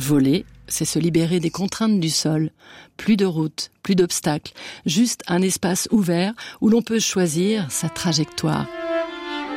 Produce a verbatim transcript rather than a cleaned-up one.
Voler, c'est se libérer des contraintes du sol. Plus de routes, plus d'obstacles, juste un espace ouvert où l'on peut choisir sa trajectoire.